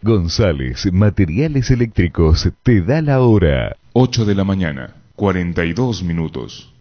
González Materiales Eléctricos te da la hora. 8 de la mañana, 42 minutos.